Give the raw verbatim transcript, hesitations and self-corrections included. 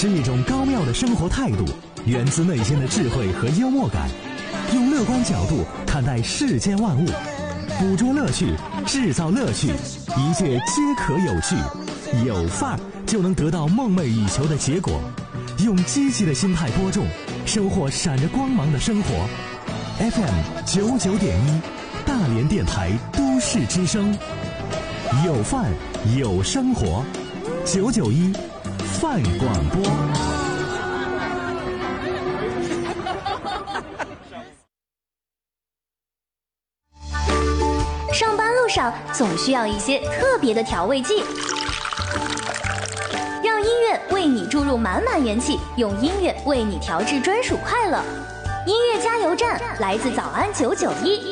是一种高妙的生活态度，源自内心的智慧和幽默感，用乐观角度看待世间万物，捕捉乐趣，制造乐趣，一切皆可有趣。有范儿就能得到梦寐以求的结果。用积极的心态播种，收获闪着光芒的生活。F M 九九点一，大连电台都市之声，有范儿有生活，九九一范广播。 上班路上总需要一些特别的调味剂，让音乐为你注入满满元气，用音乐为你调制专属快乐。音乐加油站来自早安九九一。